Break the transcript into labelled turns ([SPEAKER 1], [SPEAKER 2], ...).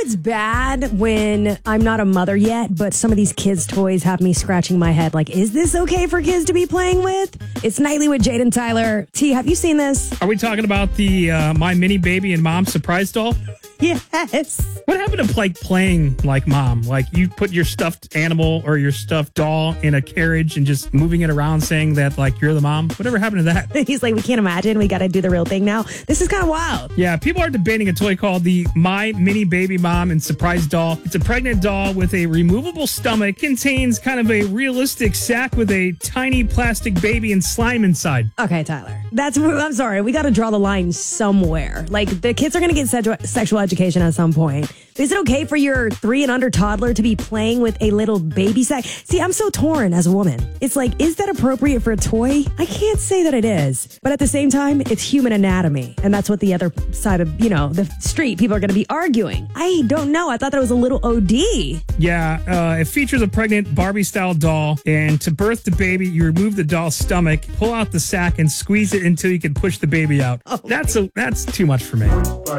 [SPEAKER 1] it's bad when I'm not a mother yet, but some of these kids' toys have me scratching my head. Like, is this okay for kids to be playing with? It's Nightly with Jade and Tyler. T, have you seen this?
[SPEAKER 2] Are we talking about the My Mini Baby and Mom surprise doll?
[SPEAKER 1] Yes.
[SPEAKER 2] What happened to playing like mom? Like you put your stuffed animal or your stuffed doll in a carriage and just moving it around saying that like you're the mom? Whatever happened to that?
[SPEAKER 1] He's like, we can't imagine. We got to do the real thing now. This is kind of wild.
[SPEAKER 2] Yeah, people are debating a toy called the My Mini Baby Mom and Surprise Doll. It's a pregnant doll with a removable stomach. Contains kind of a realistic sack with a tiny plastic baby and slime inside.
[SPEAKER 1] Okay, Tyler. I'm sorry. We got to draw the line somewhere. Like, the kids are going to get sexual education at some point. Is it okay for your 3 and under toddler to be playing with a little baby sack? See, I'm so torn as a woman. It's like, is that appropriate for a toy? I can't say that it is. But at the same time, it's human anatomy. And that's what the other side of, the street people are going to be arguing. I don't know. I thought that was a little OD.
[SPEAKER 2] Yeah, it features a pregnant Barbie-style doll. And to birth the baby, you remove the doll's stomach, pull out the sack, and squeeze it until you can push the baby out. That's too much for me.